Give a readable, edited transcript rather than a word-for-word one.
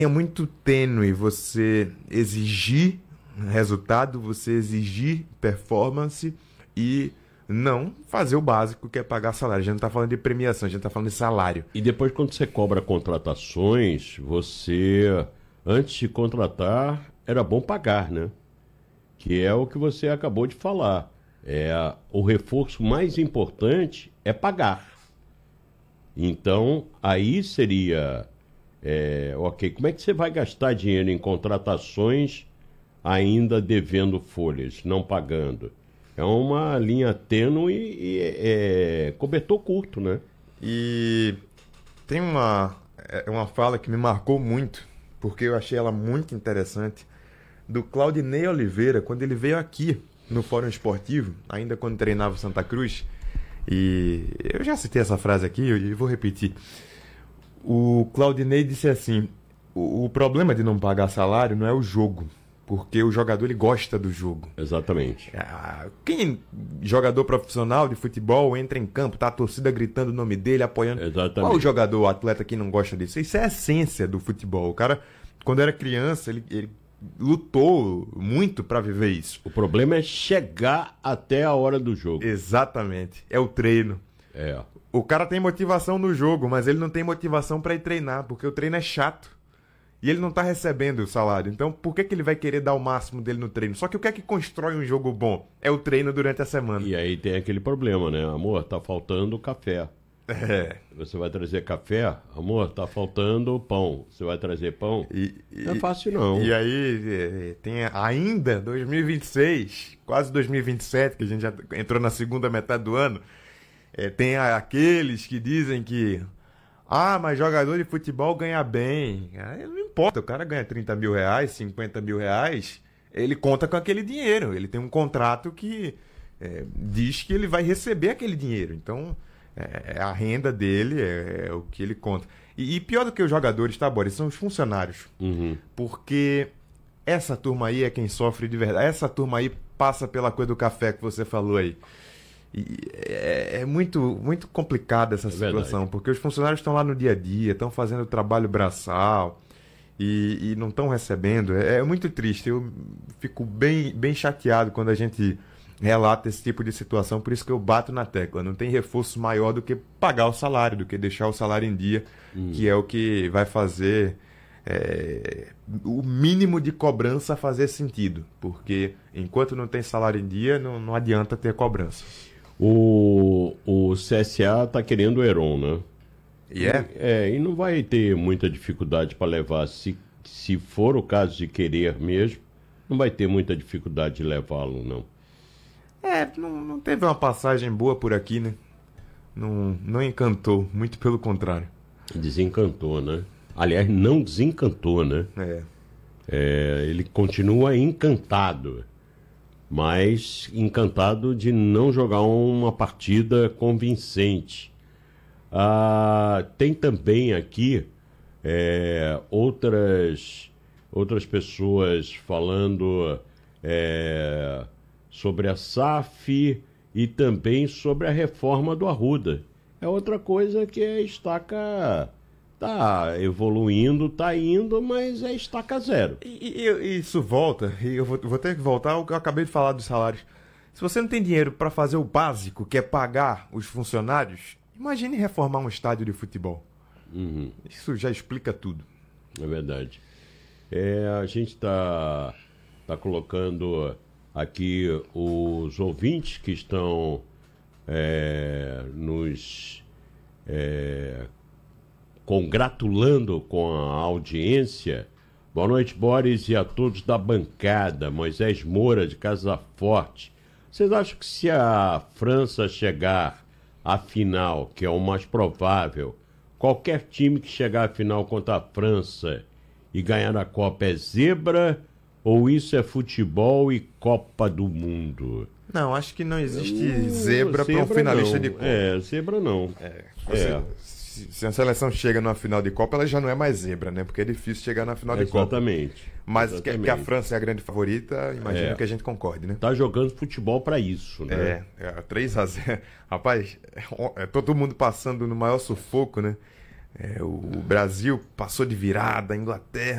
É muito tênue você exigir resultado, você exigir performance e não fazer o básico, que é pagar salário. A gente não está falando de premiação, a gente está falando de salário. E depois, quando você cobra contratações, você, antes de contratar, era bom pagar, né? Que é o que você acabou de falar. O reforço mais importante é pagar. Então, aí seria, ok, como é que você vai gastar dinheiro em contratações ainda devendo folhas, não pagando? É uma linha tênue e cobertor curto, né? E tem uma fala que me marcou muito, porque eu achei ela muito interessante, do Claudinei Oliveira, quando ele veio aqui no Fórum Esportivo, ainda quando treinava o Santa Cruz. E eu já citei essa frase aqui e vou repetir. O Claudinei disse assim: o problema de não pagar salário não é o jogo, porque o jogador ele gosta do jogo. Exatamente. Quem jogador profissional de futebol entra em campo, tá a torcida gritando o nome dele, apoiando. Exatamente. Qual o jogador, o atleta que não gosta disso? Isso é a essência do futebol. O cara, quando era criança, ele lutou muito para viver isso. O problema é chegar até a hora do jogo. Exatamente. É o treino. É. O cara tem motivação no jogo, mas ele não tem motivação para ir treinar, porque o treino é chato. E ele não tá recebendo o salário. Então, por que ele vai querer dar o máximo dele no treino? Só que o que é que constrói um jogo bom? É o treino durante a semana. E aí tem aquele problema, né? Amor, tá faltando café. Você vai trazer café? Amor, tá faltando pão. Você vai trazer pão? Não é fácil, não. E aí, tem ainda 2026, quase 2027, que a gente já entrou na segunda metade do ano, tem aqueles que dizem que mas jogador de futebol ganha bem. Não importa, o cara ganha 30 mil reais, 50 mil reais, ele conta com aquele dinheiro. Ele tem um contrato que diz que ele vai receber aquele dinheiro. Então, a renda dele é o que ele conta. E pior do que os jogadores, tá, Boris? São os funcionários. Uhum. Porque essa turma aí é quem sofre de verdade. Essa turma aí passa pela coisa do café que você falou aí. E é muito, muito complicada essa situação, verdade. porque os funcionários estão lá no dia a dia, estão fazendo trabalho braçal e não estão recebendo. É muito triste. Eu fico bem, bem chateado quando a gente relata esse tipo de situação, por isso que eu bato na tecla. Não tem reforço maior do que pagar o salário, do que deixar o salário em dia, que é o que vai fazer o mínimo de cobrança fazer sentido, porque enquanto não tem salário em dia, não adianta ter cobrança. O CSA tá querendo o Heron, né? E e não vai ter muita dificuldade para levar, se for o caso de querer mesmo, não vai ter muita dificuldade de levá-lo, não. Não teve uma passagem boa por aqui, né? Não encantou, muito pelo contrário. Desencantou, né? Aliás, não desencantou, né? Ele continua encantado, mas encantado de não jogar uma partida convincente. Tem também aqui outras pessoas falando sobre a SAF e também sobre a reforma do Arruda. É outra coisa que a estaca tá evoluindo, tá indo, mas é estaca zero. E isso volta, e eu vou ter que voltar ao que eu acabei de falar dos salários. Se você não tem dinheiro para fazer o básico, que é pagar os funcionários, imagine reformar um estádio de futebol. Uhum. Isso já explica tudo. É verdade. A gente tá colocando aqui os ouvintes que estão nos congratulando com a audiência. Boa noite, Boris, e a todos da bancada. Moisés Moura, de Casa Forte. Vocês acham que se a França chegar à final, que é o mais provável, qualquer time que chegar à final contra a França e ganhar a Copa é zebra, ou isso é futebol e Copa do Mundo? Não, acho que não existe zebra para um finalista não. de Copa. Zebra não. Se a seleção chega numa final de Copa, ela já não é mais zebra, né? Porque é difícil chegar na final de Copa. Mas Exatamente. Que a França é a grande favorita, imagino que a gente concorde, né? Tá jogando futebol para isso, né? 3-0. Rapaz, todo mundo passando no maior sufoco, né? O Brasil passou de virada, a Inglaterra